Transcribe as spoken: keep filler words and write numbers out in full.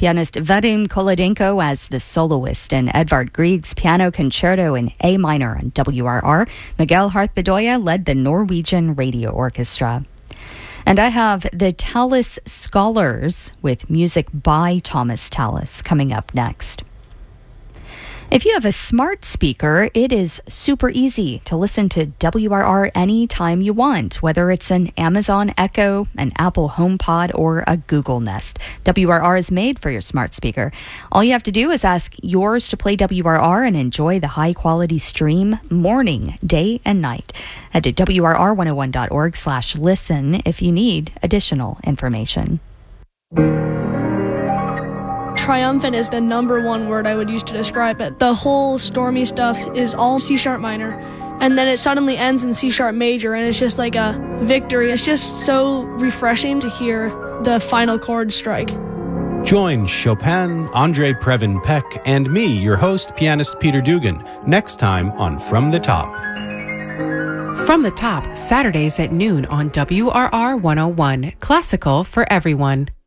Pianist Vadim Kolodenko as the soloist in Edvard Grieg's Piano Concerto in A minor on W R R. Miguel Harth-Bedoya led the Norwegian Radio Orchestra. And I have the Tallis Scholars with music by Thomas Tallis coming up next. If you have a smart speaker, it is super easy to listen to W R R anytime you want, whether it's an Amazon Echo, an Apple HomePod, or a Google Nest. W R R is made for your smart speaker. All you have to do is ask yours to play W R R and enjoy the high-quality stream morning, day, and night. Head to W R R one oh one dot org slash listen if you need additional information. Triumphant is the number one word I would use to describe it. The whole stormy stuff is all C sharp minor, and then it suddenly ends in C sharp major, and it's just like a victory. It's just so refreshing to hear the final chord strike. Join Chopin, Andre Previn Peck, and me, your host, pianist Peter Dugan, next time on From the Top. From the Top, Saturdays at noon on W R R one oh one, classical for everyone.